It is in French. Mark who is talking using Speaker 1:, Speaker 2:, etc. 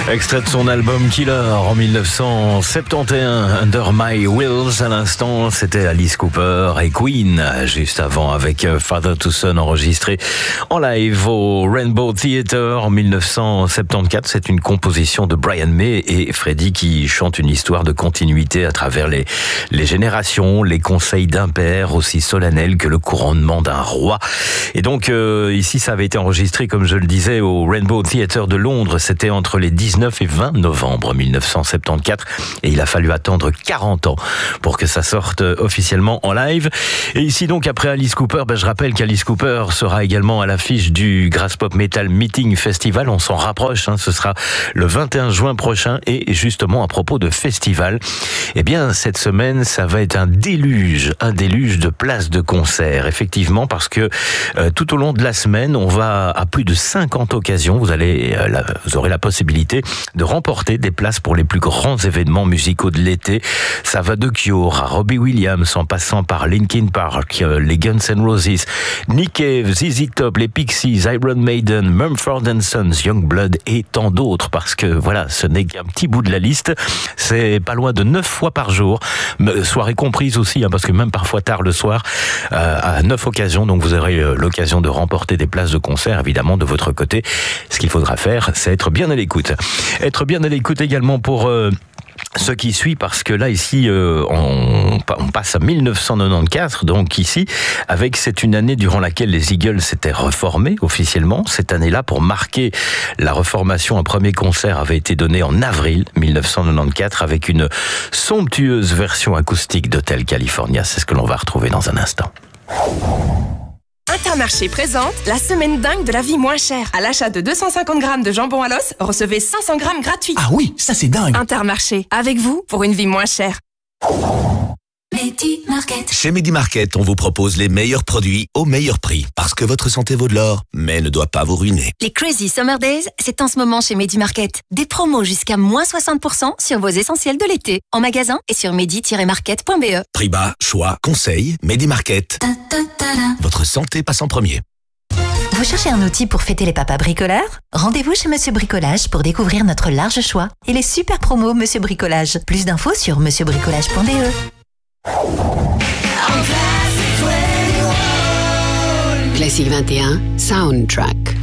Speaker 1: Extrait de son album Killer en 1971, Under My Wheels. À l'instant, c'était Alice Cooper et Queen, juste avant avec Father to Son enregistré en live au Rainbow Theatre en 1974. C'est une composition de Brian May et Freddie qui chante une histoire de continuité à travers les générations, les conseils d'un père aussi solennels que le couronnement d'un roi. Et donc ici, ça avait été enregistré, comme je le disais, au Rainbow Theatre de Londres. C'était entre les 19 et 20 novembre 1974 et il a fallu attendre 40 ans pour que ça sorte officiellement en live. Et ici donc, après Alice Cooper, je rappelle qu'Alice Cooper sera également à l'affiche du Graspop Metal Meeting Festival. On s'en rapproche, ce sera le 21 juin prochain. Et justement, à propos de festival, eh bien cette semaine, ça va être un déluge de places de concert. Effectivement, parce que tout au long de la semaine, on va à plus de 50 occasions. Vous aurez la possibilité de remporter des places pour les plus grands événements musicaux de l'été. Ça va de Cure à Robbie Williams, en passant par Linkin Park, les Guns N' Roses, Nick Cave, ZZ Top, les Pixies, Iron Maiden, Mumford & Sons, Youngblood et tant d'autres. Parce que voilà, ce n'est qu'un petit bout de la liste. C'est pas loin de 9 fois par jour, soirée comprise aussi, parce que même parfois tard le soir, à 9 occasions. Donc vous aurez l'occasion de remporter des places de concert, évidemment, de votre côté. Ce qu'il faudra faire, c'est être bien à l'écoute. Être bien à l'écoute également pour ce qui suit, parce que là, ici, on passe à 1994, donc ici, c'est une année durant laquelle les Eagles s'étaient reformés officiellement. Cette année-là, pour marquer la reformation, un premier concert avait été donné en avril 1994 avec une somptueuse version acoustique d'Hotel California. C'est ce que l'on va retrouver dans un instant.
Speaker 2: Intermarché présente la semaine dingue de la vie moins chère. À l'achat de 250 grammes de jambon à l'os, recevez 500 grammes gratuits.
Speaker 3: Ah oui, ça c'est dingue.
Speaker 2: Intermarché, avec vous pour une vie moins chère.
Speaker 4: Medi Market.
Speaker 3: Chez Medi Market, on vous propose les meilleurs produits au meilleur prix. Parce que votre santé vaut de l'or, mais ne doit pas vous ruiner.
Speaker 4: Les Crazy Summer Days, c'est en ce moment chez Medi Market. Des promos jusqu'à moins 60% sur vos essentiels de l'été. En magasin et sur medi-market.be.
Speaker 3: Prix bas, choix, conseils, Medi Market. Votre santé passe en premier.
Speaker 5: Vous cherchez un outil pour fêter les papas bricoleurs ? Rendez-vous chez Monsieur Bricolage pour découvrir notre large choix et les super promos Monsieur Bricolage. Plus d'infos sur monsieurbricolage.be.
Speaker 6: Classique 21, Soundtrack.